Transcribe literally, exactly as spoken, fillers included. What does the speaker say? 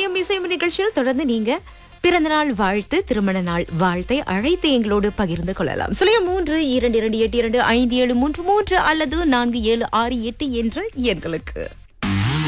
இசையும் இசையும் நிகழ்ச்சியில் தொடர்ந்து நீங்க பிறந்தநாள் வாழ்த்து திருமண நாள் வாழ்த்தை அழைத்து எங்களோடு பகிர்ந்து கொள்ளலாம். சுழியம் மூன்று இரண்டு இரண்டு எட்டு இரண்டு ஐந்து ஏழு மூன்று மூன்று அல்லது நான்கு ஏழு ஆறு எட்டு என்ற எண்களுக்கு.